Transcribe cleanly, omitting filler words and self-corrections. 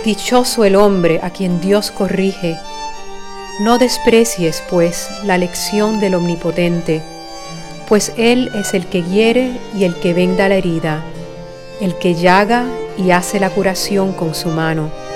Dichoso el hombre a quien Dios corrige. No desprecies, pues, la lección del Omnipotente, pues Él es el que hiere y el que venda la herida, el que llaga y hace la curación con su mano.